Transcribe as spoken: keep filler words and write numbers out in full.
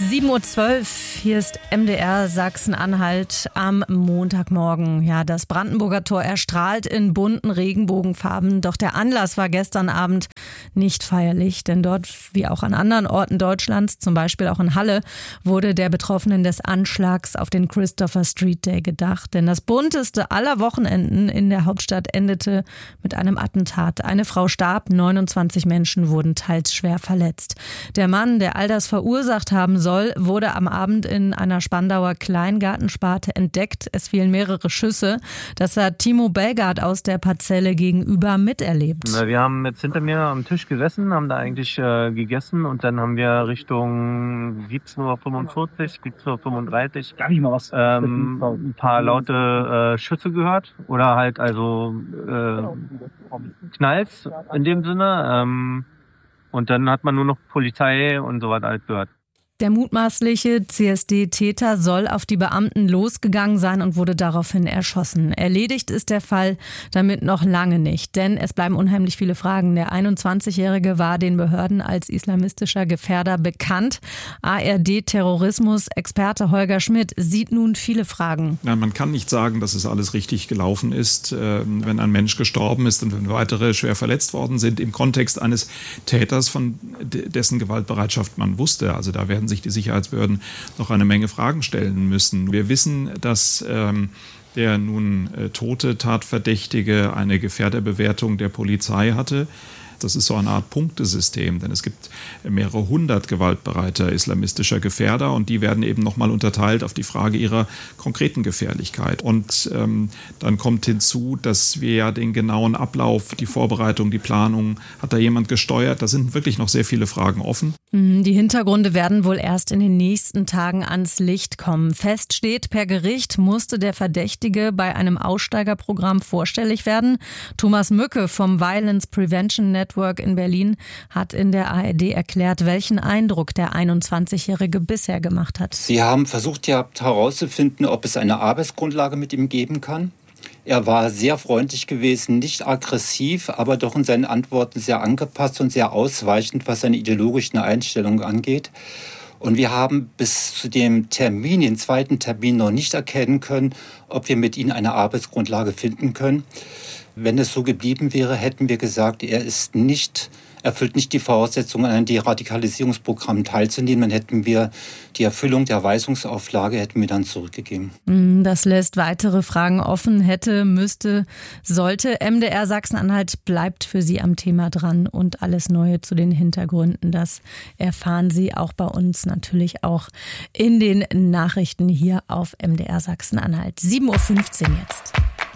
sieben Uhr zwölf, hier ist M D R Sachsen-Anhalt am Montagmorgen. Ja, das Brandenburger Tor erstrahlt in bunten Regenbogenfarben. Doch der Anlass war gestern Abend nicht feierlich, denn dort, wie auch an anderen Orten Deutschlands, zum Beispiel auch in Halle, wurde der Betroffenen des Anschlags auf den Christopher Street Day gedacht. Denn das bunteste aller Wochenenden in der Hauptstadt endete mit einem Attentat. Eine Frau starb, neunundzwanzig Menschen wurden teils schwer verletzt. Der Mann, der all das verursacht haben soll, wurde am Abend in einer Spandauer Kleingartensparte entdeckt. Es fielen mehrere Schüsse. Das hat Timo Belgard aus der Parzelle gegenüber miterlebt. Wir haben jetzt hinter mir am Tisch gesessen, haben da eigentlich äh, gegessen und dann haben wir Richtung siebzehn Uhr fünfundvierzig, siebzehn Uhr fünfunddreißig ähm, ein paar laute äh, Schüsse gehört oder halt also äh, Knalls in dem Sinne. Ähm, und dann hat man nur noch Polizei und so weiter halt gehört. Der mutmaßliche C S D-Täter soll auf die Beamten losgegangen sein und wurde daraufhin erschossen. Erledigt ist der Fall damit noch lange nicht, denn es bleiben unheimlich viele Fragen. Der einundzwanzigjährige war den Behörden als islamistischer Gefährder bekannt. A R D-Terrorismus-Experte Holger Schmidt sieht nun viele Fragen. Ja, man kann nicht sagen, dass es alles richtig gelaufen ist, wenn ein Mensch gestorben ist und wenn weitere schwer verletzt worden sind, im Kontext eines Täters, von dessen Gewaltbereitschaft man wusste. Also da werden sich die Sicherheitsbehörden noch eine Menge Fragen stellen müssen. Wir wissen, dass ähm, der nun äh, tote Tatverdächtige eine Gefährderbewertung der Polizei hatte. Das ist so eine Art Punktesystem, denn es gibt mehrere hundert gewaltbereiter islamistischer Gefährder und die werden eben nochmal unterteilt auf die Frage ihrer konkreten Gefährlichkeit. Und ähm, dann kommt hinzu, dass wir ja den genauen Ablauf, die Vorbereitung, die Planung, hat da jemand gesteuert? Da sind wirklich noch sehr viele Fragen offen. Die Hintergründe werden wohl erst in den nächsten Tagen ans Licht kommen. Fest steht, per Gericht musste der Verdächtige bei einem Aussteigerprogramm vorstellig werden. Thomas Mücke vom Violence Prevention Network in Berlin hat in der A R D erklärt, welchen Eindruck der einundzwanzigjährige bisher gemacht hat. Sie haben versucht ja herauszufinden, ob es eine Arbeitsgrundlage mit ihm geben kann. Er war sehr freundlich gewesen, nicht aggressiv, aber doch in seinen Antworten sehr angepasst und sehr ausweichend, was seine ideologischen Einstellungen angeht. Und wir haben bis zu dem Termin, den zweiten Termin, noch nicht erkennen können, ob wir mit ihm eine Arbeitsgrundlage finden können. Wenn es so geblieben wäre, hätten wir gesagt, er ist nicht, erfüllt nicht die Voraussetzungen, an einem Deradikalisierungsprogramm teilzunehmen. Dann hätten wir die Erfüllung der Weisungsauflage hätten wir dann zurückgegeben. Das lässt weitere Fragen offen. Hätte, müsste, sollte. M D R Sachsen-Anhalt bleibt für Sie am Thema dran und alles Neue zu den Hintergründen, das erfahren Sie auch bei uns natürlich auch in den Nachrichten hier auf M D R Sachsen-Anhalt. sieben Uhr fünfzehn jetzt.